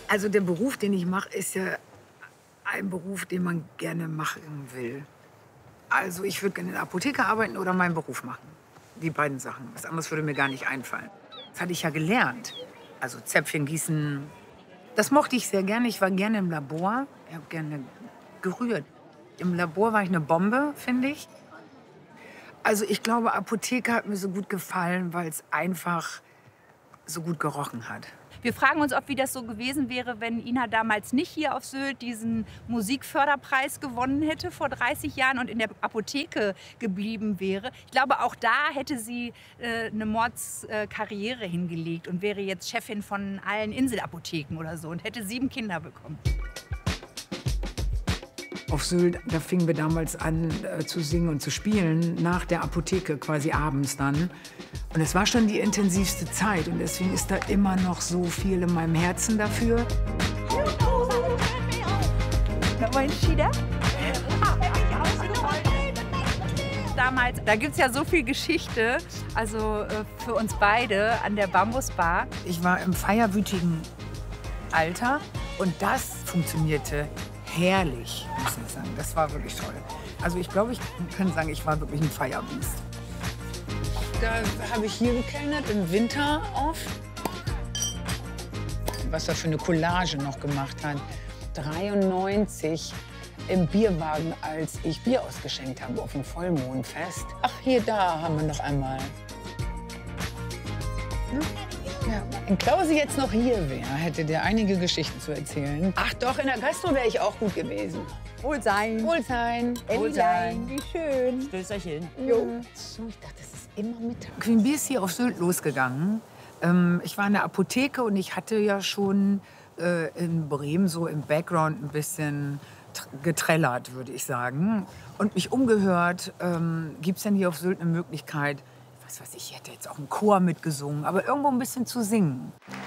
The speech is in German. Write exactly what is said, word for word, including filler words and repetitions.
Also der Beruf, den ich mache, ist ja ein Beruf, den man gerne machen will. Also ich würde gerne in der Apotheke arbeiten oder meinen Beruf machen. Die beiden Sachen. Was anderes würde mir gar nicht einfallen. Das hatte ich ja gelernt. Also Zäpfchen gießen, das mochte ich sehr gerne. Ich war gerne im Labor. Ich habe gerne gerührt. Im Labor war ich eine Bombe, finde ich. Also ich glaube, Apotheke hat mir so gut gefallen, weil es einfach so gut gerochen hat. Wir fragen uns, ob wie das so gewesen wäre, wenn Ina damals nicht hier auf Sylt diesen Musikförderpreis gewonnen hätte vor dreißig Jahren und in der Apotheke geblieben wäre. Ich glaube, auch da hätte sie äh, eine Mordskarriere äh, hingelegt und wäre jetzt Chefin von allen Inselapotheken oder so und hätte sieben Kinder bekommen. Auf Sylt, da fingen wir damals an äh, zu singen und zu spielen, nach der Apotheke, quasi abends dann. Und es war schon die intensivste Zeit und deswegen ist da immer noch so viel in meinem Herzen dafür. Damals, da gibt es ja so viel Geschichte, also äh, für uns beide an der Bambusbar. Ich war im feierwütigen Alter und das funktionierte herrlich, muss ich sagen. Das war wirklich toll. Also ich glaube, ich kann sagen, ich war wirklich ein Feierbiest. Da habe ich hier gekellnert, im Winter oft. Was er für eine Collage noch gemacht hat. dreiundneunzig im Bierwagen, als ich Bier ausgeschenkt habe auf dem Vollmondfest. Ach, hier, da haben wir noch einmal. Hm? Ja. Wenn Klausi jetzt noch hier wäre, hätte der einige Geschichten zu erzählen. Ach doch, in der Gastro wäre ich auch gut gewesen. Wohlsein. Wohlsein. Wohlsein. Wie schön. Stößerchen. Jo. So, ich dachte, das ist immer Mittag. Queen Bee ist hier auf Sylt losgegangen. Ähm, ich war in der Apotheke und ich hatte ja schon äh, in Bremen so im Background ein bisschen getrellert, würde ich sagen. Und mich umgehört, ähm, gibt es denn hier auf Sylt eine Möglichkeit, was weiß ich, ich hätte jetzt auch im Chor mitgesungen, aber irgendwo ein bisschen zu singen.